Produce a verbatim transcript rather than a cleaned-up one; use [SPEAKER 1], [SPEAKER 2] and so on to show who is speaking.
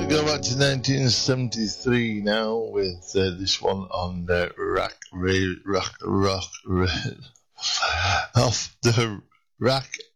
[SPEAKER 1] we go back to nineteen seventy-three now with uh, this one on uh, Rack, Ray, Rock, Rock, Ray, off the Rack